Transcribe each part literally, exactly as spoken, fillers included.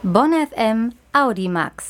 Bonn F M Audimax.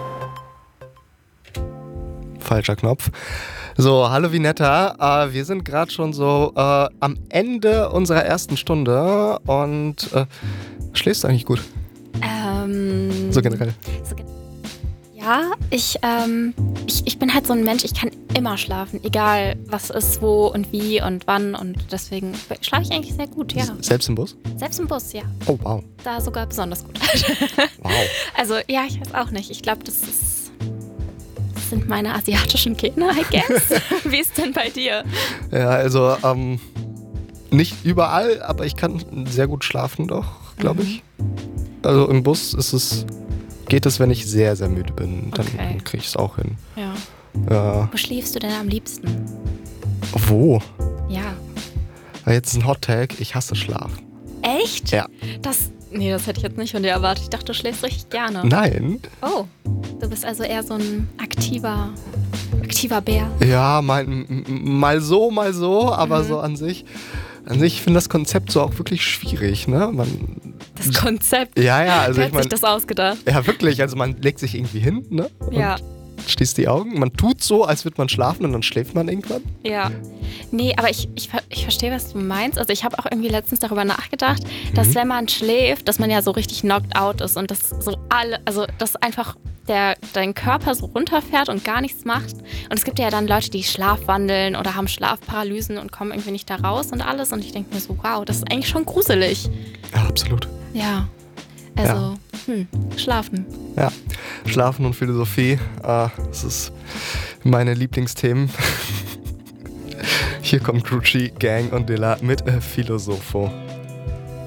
Falscher Knopf. So, hallo Vinetta. Äh, wir sind gerade schon so äh, am Ende unserer ersten Stunde und äh, schläfst du eigentlich gut? Ähm, so generell. So ge- ja, ich, ähm, ich, ich bin halt so ein Mensch, ich kann immer schlafen, egal was ist, wo und wie und wann, und deswegen schlafe ich eigentlich sehr gut, ja. Selbst im Bus? Selbst im Bus, ja. Oh, wow. Da sogar besonders gut. Wow. Also, ja, ich weiß auch nicht. Ich glaube, das ist, das sind meine asiatischen Gene, I guess. Wie ist denn bei dir? Ja, also ähm, nicht überall, aber ich kann sehr gut schlafen doch, glaube Mhm. ich. Also im Bus ist es, geht es, wenn ich sehr, sehr müde bin, dann Okay. kriege ich es auch hin. Ja. Ja. Wo schläfst du denn am liebsten? Wo? Ja. Jetzt ein Hot Tag, ich hasse Schlaf. Echt? Ja. Das, nee, das hätte ich jetzt nicht von dir erwartet. Ich dachte, du schläfst richtig gerne. Nein. Oh, du bist also eher so ein aktiver, aktiver Bär. Ja, mal, m- m- mal so, mal so, aber Mhm. so an sich, an sich, ich finde das Konzept so auch wirklich schwierig, ne? Man, Das Konzept. ja, ja, also Wer ich hat sich meine, das ausgedacht? ja wirklich, also man legt sich irgendwie hin, ne? Und Ja, schließt die Augen, man tut so, als würde man schlafen und dann schläft man irgendwann. ja. Nee, aber ich, ich, ver- ich verstehe, was du meinst. Also ich habe auch irgendwie letztens darüber nachgedacht, dass Mhm. wenn man schläft, dass man ja so richtig knocked out ist und dass so alle, also dass einfach der, dein Körper so runterfährt und gar nichts macht. Und es gibt ja dann Leute, die schlafwandeln oder haben Schlafparalysen und kommen irgendwie nicht da raus und alles. Und ich denke mir so, wow, das ist eigentlich schon gruselig. Ja, absolut. Ja, also, hm, schlafen. Ja, Schlafen und Philosophie, äh, das ist meine Lieblingsthemen. Hier kommt Grucci, Gang und Dilla mit äh, Philosopho.